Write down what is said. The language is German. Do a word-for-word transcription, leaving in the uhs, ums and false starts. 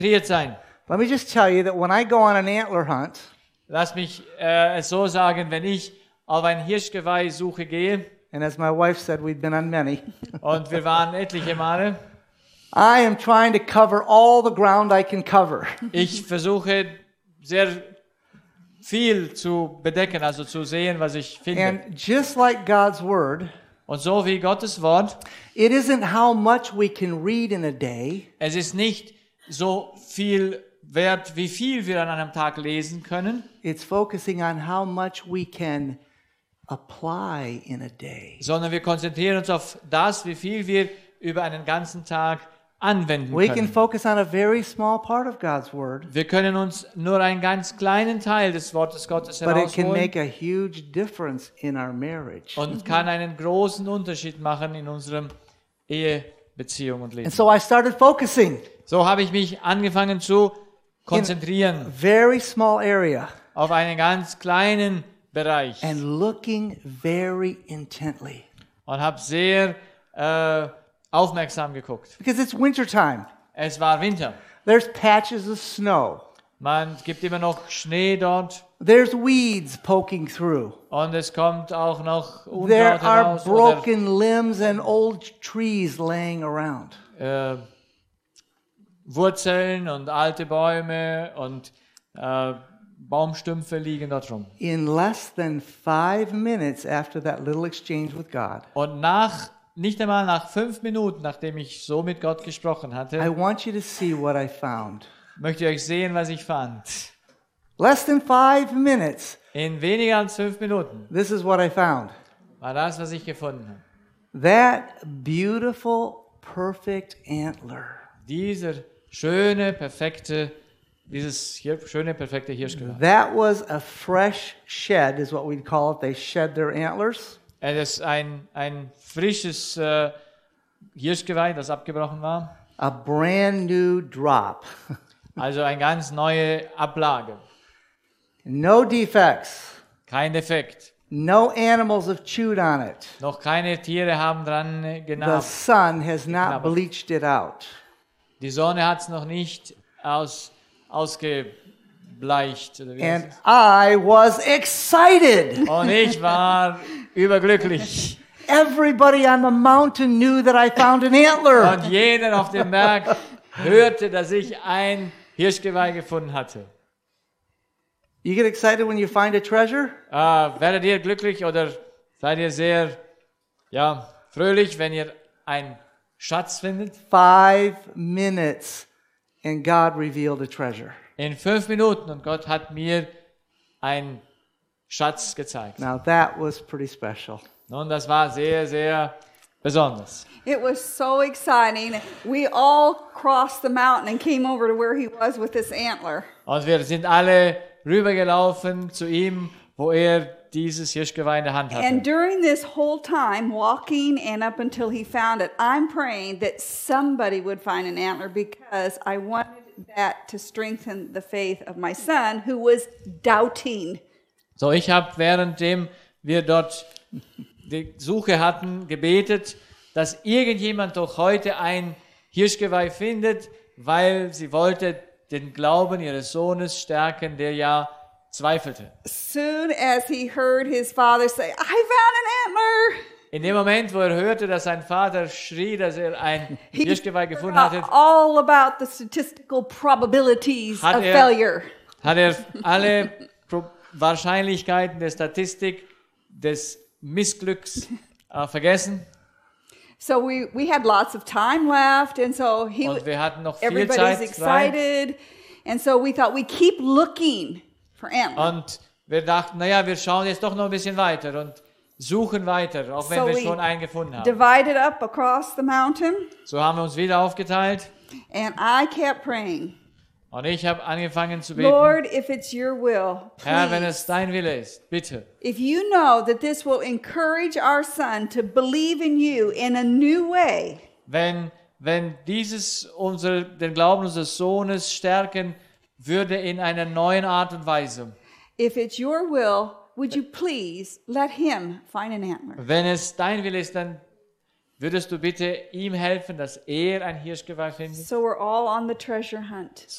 konzentriert sein. Let me just tell you that when I go on an antler hunt, Lass mich äh, es so sagen, wenn ich auf eine Hirschgeweihsuche gehe, and as my wife said, we've been on many, und wir waren etliche Male, I am trying to cover all the ground I can cover. ich versuche sehr viel zu bedecken, also zu sehen, was ich finde. And just like God's Word, Und so wie Gottes Wort, it isn't how much we can read in a day, es ist nicht so viel wert, wie viel wir an einem Tag lesen können, it's focusing on how much we can apply in a day. sondern wir konzentrieren uns auf das, wie viel wir über einen ganzen Tag anwenden We can können. focus on a very small part of God's Word, Wir können uns nur einen ganz kleinen Teil des Wortes Gottes but it can herausholen make a huge difference in our marriage. und kann einen großen Unterschied machen in unserem Ehebeziehung und And Leben. so I started focusing So habe ich mich angefangen zu in a konzentrieren very small area auf einen ganz kleinen Bereich and looking very intently. und habe sehr äh, aufmerksam geguckt. Because it's wintertime. Es war Winter. There's patches of snow. Man gibt immer noch Schnee dort There's weeds poking through. und es kommt auch noch There Unkraut are heraus oder broken limbs and old trees laying around. äh, Wurzeln und alte Bäume und äh, Baumstümpfe liegen dort rum. In less than five minutes after that little exchange with God, Und nach, nicht einmal nach fünf Minuten, nachdem ich so mit Gott gesprochen I hatte, want you to see what I found. möchte ich euch sehen, was ich fand. Less than five minutes. In weniger als fünf Minuten This is what I found. war das, was ich gefunden habe. That beautiful, perfect antler. Dieser schöne, perfekte, dieses hier, schöne, perfekte Hirschgeweih. That was a fresh shed, is what we'd call it. They shed their antlers. Es ist ein, ein frisches äh, Hirschgeweih, das abgebrochen war. A brand new drop. Also eine ganz neue Ablage. No defects. Kein Defekt. No animals have chewed on it. Noch keine Tiere haben dran äh, The genagt. sun has not Knabbert. bleached it out. Die Sonne hat es noch nicht aus, ausgebleicht. Oder wie heißt And es? I was excited. Und ich war überglücklich. Everybody on the mountain knew that I found an antler. Und jeder auf dem Berg hörte, dass ich ein Hirschgeweih gefunden hatte. You get excited when you find a treasure? Äh, werdet ihr glücklich oder seid ihr sehr ja, fröhlich, wenn ihr einen Schatz findet? Five minutes and God revealed a treasure. In fünf Minuten und Gott hat mir einen Schatz gezeigt. Now that was pretty special. Und das war sehr, sehr besonders. It was so exciting. We all crossed the mountain and came over to where he was with this antler. Und wir sind alle rübergelaufen zu ihm, wo er dieses Hirschgeweih in der Hand And hatte. during this whole time, walking and up until he found it, I'm praying that somebody would find an antler because I wanted that to strengthen the faith of my son who was doubting. So, ich habe, währenddem wir dort die Suche hatten, gebetet, dass irgendjemand doch heute ein Hirschgeweih findet, weil sie wollte den Glauben ihres Sohnes stärken, der ja zweifelte. Soon as he heard his father say, I found an antler, In dem Moment, wo er hörte, dass sein Vater schrie, dass er ein he Hirschgeweih gefunden forgot hatte, all about the statistical probabilities Hat of er- failure. hat er alle Pro- Wahrscheinlichkeiten der Statistik des Missglücks äh, vergessen. So we, we had lots of time left, and so he Und wir hatten noch viel everybody's Zeit frei. excited, and so we thought we keep looking for antler. Und wir dachten, naja, wir schauen jetzt doch noch ein bisschen weiter und suchen weiter, auch wenn So wir we schon einen gefunden haben. Divided up across the mountain, So haben wir uns wieder aufgeteilt and I kept praying, und ich habe angefangen zu beten. Lord, if it's your will, Herr, wenn please, es dein Wille ist, bitte. if you know that this will encourage our son to believe in you in a new way, Wenn, wenn dieses unser, den Glauben unseres Sohnes stärken würde in einer neuen Art und Weise. if it's your will, would you please let him find an antler? Wenn es dein Wille ist, dann Würdest du bitte ihm helfen, dass er ein Hirschgeweih findet? So we're all on the treasure hunt.